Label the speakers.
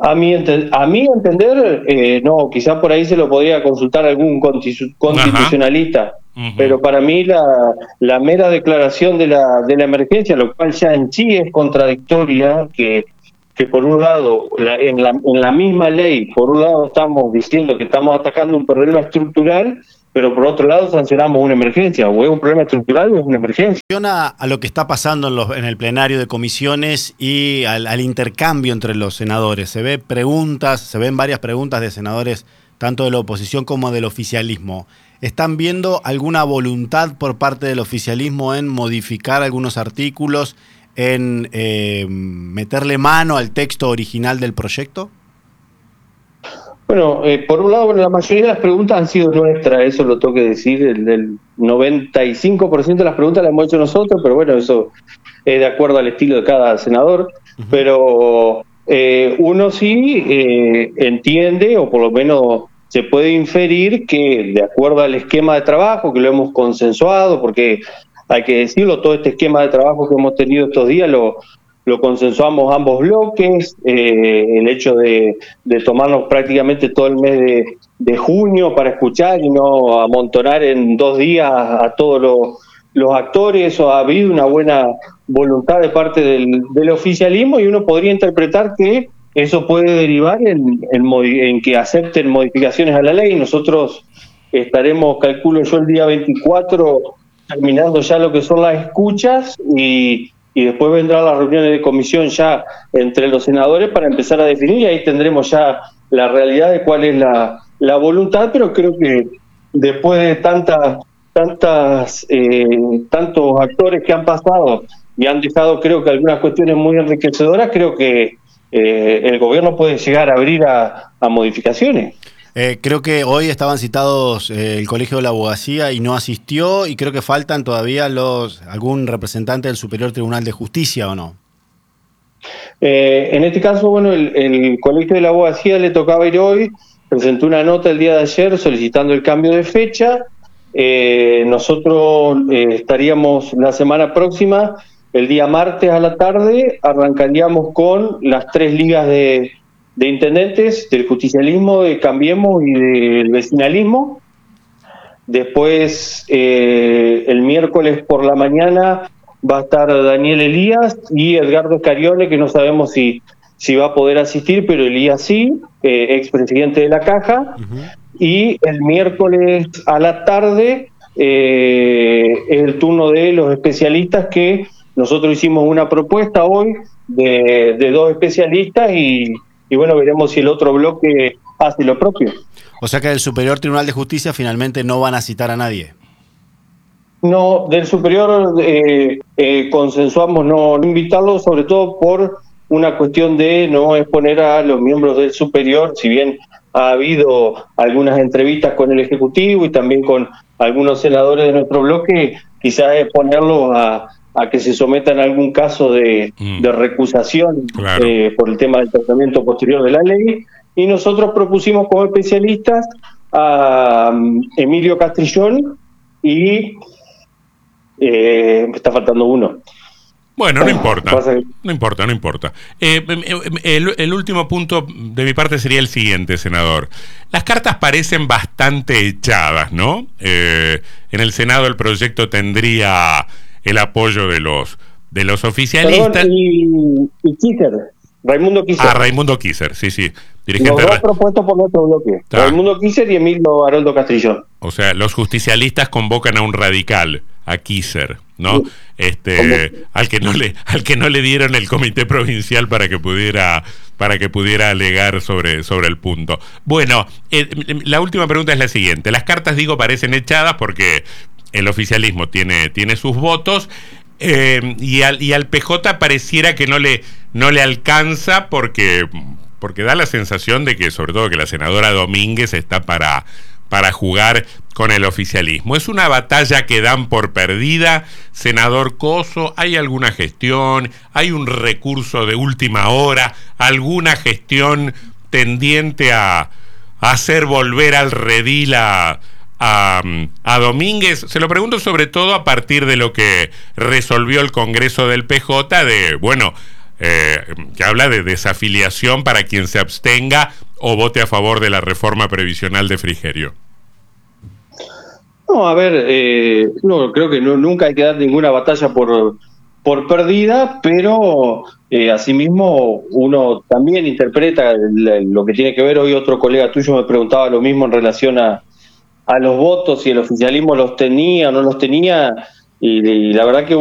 Speaker 1: A mi entender, no, quizá por ahí se lo podría consultar algún constitucionalista,
Speaker 2: Ujú.
Speaker 1: pero para mí la mera declaración de la emergencia, lo cual ya en sí es contradictoria, que por un lado, en la misma ley, por un lado estamos diciendo que estamos atacando un problema estructural, pero por otro lado sancionamos una emergencia, o es un problema estructural o es una emergencia.
Speaker 3: A lo que está pasando en el plenario de comisiones y al intercambio entre los senadores. Se ven varias preguntas de senadores, tanto de la oposición como del oficialismo. ¿Están viendo alguna voluntad por parte del oficialismo en modificar algunos artículos, en meterle mano al texto original del proyecto?
Speaker 1: Bueno, por un lado, bueno, la mayoría de las preguntas han sido nuestras, eso lo tengo que decir, el 95% de las preguntas las hemos hecho nosotros, pero bueno, eso es de acuerdo al estilo de cada senador, pero uno sí entiende, o por lo menos se puede inferir que de acuerdo al esquema de trabajo, que lo hemos consensuado, porque hay que decirlo, todo este esquema de trabajo que hemos tenido estos días lo consensuamos ambos bloques, el hecho de tomarnos prácticamente todo el mes de junio para escuchar y no amontonar en 2 días a todos los actores, o ha habido una buena voluntad de parte del oficialismo, y uno podría interpretar que eso puede derivar en que acepten modificaciones a la ley. Nosotros estaremos, calculo yo, el día 24 terminando ya lo que son las escuchas, y después vendrán las reuniones de comisión ya entre los senadores para empezar a definir, y ahí tendremos ya la realidad de cuál es la voluntad, pero creo que después de tantos actores que han pasado y han dejado, creo que algunas cuestiones muy enriquecedoras, creo que el gobierno puede llegar a abrir a modificaciones.
Speaker 3: Creo que hoy estaban citados el Colegio de la Abogacía y no asistió, y creo que faltan todavía algún representante del Superior Tribunal de Justicia, ¿o no?
Speaker 1: En este caso, bueno, el Colegio de la Abogacía le tocaba ir hoy, presentó una nota el día de ayer solicitando el cambio de fecha. Nosotros estaríamos la semana próxima, el día martes a la tarde, arrancaríamos con las 3 ligas de intendentes, del justicialismo, de Cambiemos y del vecinalismo. Después, el miércoles por la mañana va a estar Daniel Elías y Edgardo Escarione, que no sabemos si va a poder asistir, pero Elías sí, expresidente de la Caja. Y el miércoles a la tarde es el turno de los especialistas, que nosotros hicimos una propuesta hoy de 2 especialistas, y bueno, veremos si el otro bloque hace lo propio.
Speaker 3: O sea que del Superior Tribunal de Justicia finalmente no van a citar a nadie.
Speaker 1: No, del superior consensuamos no invitarlo, sobre todo por una cuestión de no exponer a los miembros del superior, si bien ha habido algunas entrevistas con el Ejecutivo y también con algunos senadores de nuestro bloque, quizás exponerlos a que se sometan a algún caso de recusación,
Speaker 2: Claro.
Speaker 1: por el tema del tratamiento posterior de la ley. Y nosotros propusimos como especialistas a Emilio Castrillón y me está faltando uno.
Speaker 2: Bueno, no importa.
Speaker 1: Pasa que-
Speaker 2: No importa. El último punto de mi parte sería el siguiente, senador. Las cartas parecen bastante echadas, ¿no? En el Senado el proyecto tendría el apoyo de los oficialistas.
Speaker 1: Perdón, y Kisser, Raimundo Kisser.
Speaker 2: Raimundo Kisser, sí.
Speaker 1: Los
Speaker 2: Dirigente
Speaker 1: dos propuestos por nuestro bloque. Raimundo Kisser y Emilio Haroldo Castrillón.
Speaker 2: O sea, los justicialistas convocan a un radical, a Kisser, ¿no? Al que no le dieron el comité provincial para que pudiera alegar sobre el punto. Bueno, la última pregunta es la siguiente. Las cartas, digo, parecen echadas porque el oficialismo tiene sus votos, y al PJ pareciera que no le alcanza porque da la sensación de que, sobre todo, que la senadora Domínguez está para jugar con el oficialismo. ¿Es una batalla que dan por perdida, senador Coso? ¿Hay alguna gestión? ¿Hay un recurso de última hora? ¿Alguna gestión tendiente a hacer volver al redil a Domínguez? Se lo pregunto sobre todo a partir de lo que resolvió el Congreso del PJ, de, bueno, que habla de desafiliación para quien se abstenga o vote a favor de la reforma previsional de Frigerio.
Speaker 1: No, a ver, no, creo que nunca hay que dar ninguna batalla por perdida, pero asimismo uno también interpreta lo que tiene que ver. Hoy otro colega tuyo me preguntaba lo mismo en relación a los votos, si el oficialismo los tenía o no los tenía, y la verdad que